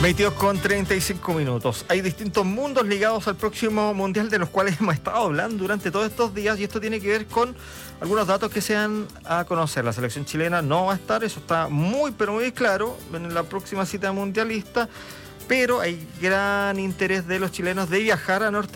22:35. Hay distintos mundos ligados al próximo mundial de los cuales hemos estado hablando durante todos estos días, y esto tiene que ver con algunos datos que se dan a conocer. La selección chilena no va a estar, eso está muy pero muy claro, en la próxima cita mundialista, pero hay gran interés de los chilenos de viajar a Norteamérica